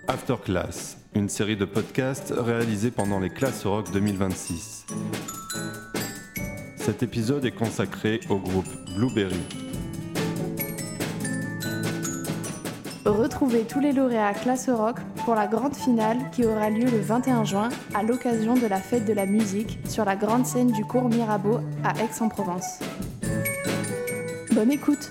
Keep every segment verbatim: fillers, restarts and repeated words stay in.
After Class, une série de podcasts réalisés pendant les Classes Rock deux mille vingt-six. Cet épisode est consacré au groupe Blueberry. Retrouvez tous les lauréats Classes Rock pour la grande finale qui aura lieu le vingt et un juin à l'occasion de la fête de la musique sur la grande scène du cours Mirabeau à Aix-en-Provence. Bonne écoute!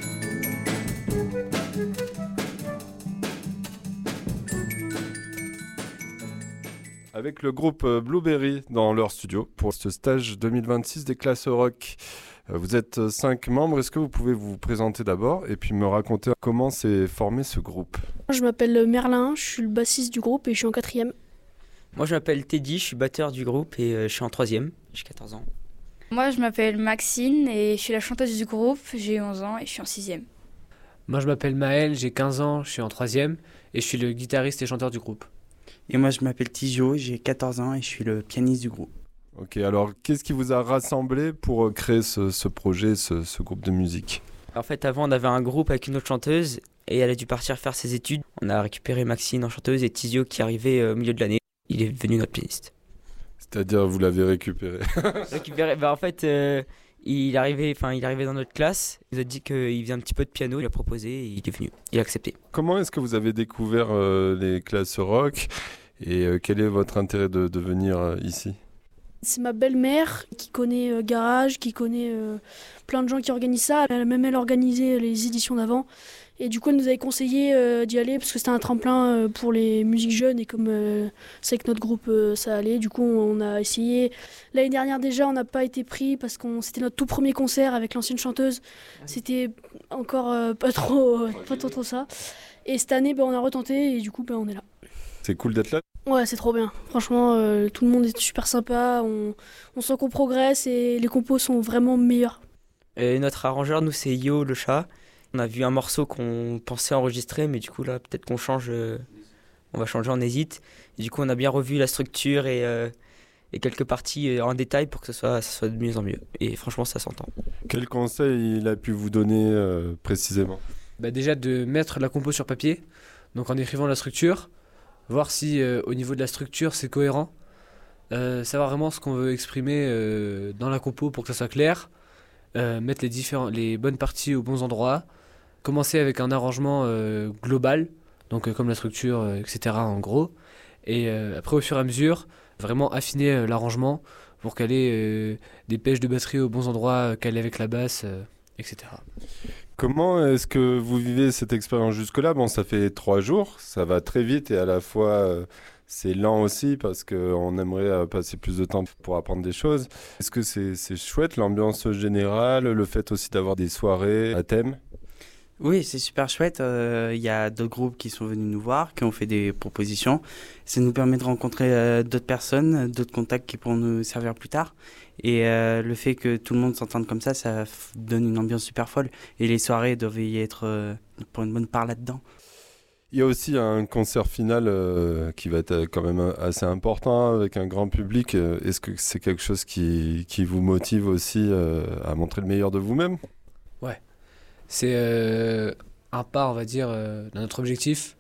Avec le groupe Blueberry dans leur studio pour ce stage deux mille vingt-six des Classes Rock. Vous êtes cinq membres, est-ce que vous pouvez vous présenter d'abord et puis me raconter comment s'est formé ce groupe ? Je m'appelle Merlin, je suis le bassiste du groupe et je suis en quatrième. Moi je m'appelle Teddy, je suis batteur du groupe et euh, je suis en troisième, j'ai quatorze ans. Moi je m'appelle Maxine et je suis la chanteuse du groupe, j'ai onze ans et je suis en sixième. Moi je m'appelle Maël, j'ai quinze ans, je suis en troisième et je suis le guitariste et chanteur du groupe. Et moi je m'appelle Tijio, j'ai quatorze ans et je suis le pianiste du groupe. Ok, alors qu'est-ce qui vous a rassemblé pour créer ce, ce projet, ce, ce groupe de musique ? En fait avant on avait un groupe avec une autre chanteuse et elle a dû partir faire ses études. On a récupéré Maxine en chanteuse et Tizio qui arrivait au milieu de l'année. Il est devenu notre pianiste. C'est-à-dire vous l'avez récupéré ? Récupéré, bah en fait euh, il, arrivait, il arrivait dans notre classe, il nous a dit qu'il faisait un petit peu de piano, il a proposé et il est venu, il a accepté. Comment est-ce que vous avez découvert euh, les Classes Rock et euh, quel est votre intérêt de, de venir euh, ici ? C'est ma belle-mère qui connaît euh, Garage, qui connaît euh, plein de gens qui organisent ça. Elle a même elle organisé les éditions d'avant. Et du coup, elle nous avait conseillé euh, d'y aller parce que c'était un tremplin euh, pour les musiques jeunes. Et comme euh, c'est avec notre groupe, euh, ça allait. Du coup, on a essayé. L'année dernière déjà, on n'a pas été pris parce que c'était notre tout premier concert avec l'ancienne chanteuse. C'était encore euh, pas, trop, euh, pas trop, trop ça. Et cette année, bah, on a retenté et du coup, bah, on est là. C'est cool d'être là ? Ouais, c'est trop bien. Franchement, euh, tout le monde est super sympa. On, on sent qu'on progresse et les compos sont vraiment meilleurs. Et notre arrangeur, nous, c'est Yo le chat. On a vu un morceau qu'on pensait enregistrer, mais du coup, là, peut-être qu'on change. Euh, on va changer, on hésite. Et du coup, on a bien revu la structure et, euh, et quelques parties en détail pour que ça soit, ça soit de mieux en mieux. Et franchement, ça s'entend. Quel conseil il a pu vous donner euh, précisément ? Bah déjà de mettre la compo sur papier, donc en écrivant la structure. Voir si euh, au niveau de la structure c'est cohérent, euh, savoir vraiment ce qu'on veut exprimer euh, dans la compo pour que ça soit clair, euh, mettre les, différents, les bonnes parties aux bons endroits, commencer avec un arrangement euh, global, donc euh, comme la structure, euh, et cetera en gros, et euh, après au fur et à mesure, vraiment affiner euh, l'arrangement pour qu'elle ait euh, des pêches de batterie aux bons endroits, qu'elle ait avec la basse, euh, et cetera. Comment est-ce que vous vivez cette expérience jusque-là ? Bon, ça fait trois jours, ça va très vite et à la fois euh, c'est lent aussi parce qu'on aimerait euh, passer plus de temps pour apprendre des choses. Est-ce que c'est, c'est chouette, l'ambiance générale, le fait aussi d'avoir des soirées à thème ? Oui, c'est super chouette. Il euh, y a d'autres groupes qui sont venus nous voir, qui ont fait des propositions. Ça nous permet de rencontrer euh, d'autres personnes, d'autres contacts qui pourront nous servir plus tard. Et euh, le fait que tout le monde s'entende comme ça, ça f- donne une ambiance super folle. Et les soirées doivent y être euh, pour une bonne part là-dedans. Il y a aussi un concert final euh, qui va être quand même assez important avec un grand public. Est-ce que c'est quelque chose qui, qui vous motive aussi euh, à montrer le meilleur de vous-même ? Ouais, c'est euh, un pas, on va dire, euh, dans notre objectif.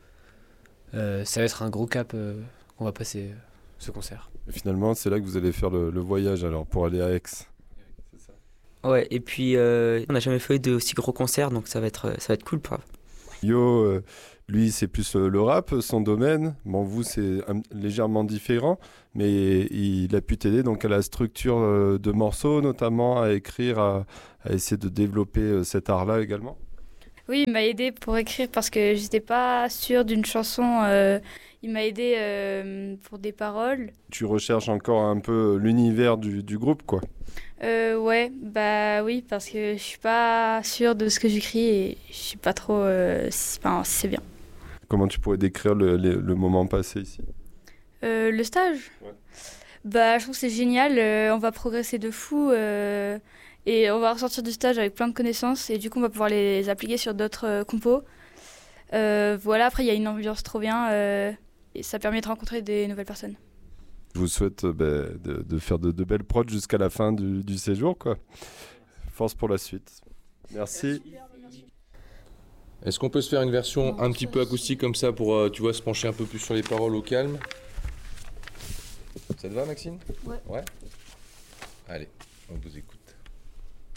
Euh, ça va être un gros cap euh, qu'on va passer euh, ce concert. Et finalement, c'est là que vous allez faire le, le voyage alors pour aller à Aix. C'est ça. Ouais, et puis euh, on n'a jamais fait de aussi gros concerts, donc ça va être, ça va être cool. Bravo. Yo, euh, lui, c'est plus euh, le rap, son domaine. Bon, vous, c'est un, légèrement différent, mais il a pu t'aider donc à la structure euh, de morceaux, notamment à écrire, à, à essayer de développer euh, cet art-là également. Oui, il m'a aidé pour écrire parce que j'étais pas sûre d'une chanson. Euh, il m'a aidé euh, pour des paroles. Tu recherches encore un peu l'univers du, du groupe, quoi. Euh, ouais, bah oui, parce que je suis pas sûre de ce que j'écris et je suis pas trop euh, si, enfin, si c'est bien. Comment tu pourrais décrire le, le, le moment passé ici ? Euh, le stage ? Ouais. Bah, je trouve que c'est génial. Euh, on va progresser de fou. Euh, Et on va ressortir du stage avec plein de connaissances et du coup on va pouvoir les appliquer sur d'autres euh, compos. Euh, voilà, après il y a une ambiance trop bien euh, et ça permet de rencontrer des nouvelles personnes. Je vous souhaite euh, bah, de, de faire de, de belles prods jusqu'à la fin du, du séjour, quoi. Force pour la suite. Merci. Est-ce qu'on peut se faire une version Non, un petit ça, peu c'est- acoustique comme ça pour, euh, tu vois, se pencher un peu plus sur les paroles au calme? Ça te va, Maxime? Ouais. Ouais. Allez, on vous écoute.